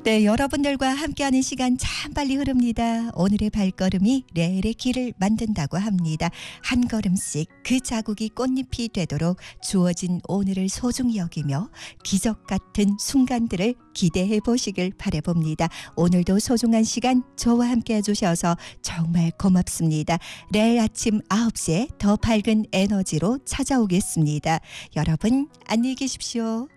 네, 여러분들과 함께하는 시간 참 빨리 흐릅니다. 오늘의 발걸음이 레일의 길을 만든다고 합니다. 한 걸음씩 그 자국이 꽃잎이 되도록 주어진 오늘을 소중히 여기며 기적 같은 순간들을 기대해 보시길 바라봅니다. 오늘도 소중한 시간 저와 함께 해주셔서 정말 고맙습니다. 내일 아침 9시에 더 밝은 에너지로 찾아오겠습니다. 여러분 안녕히 계십시오.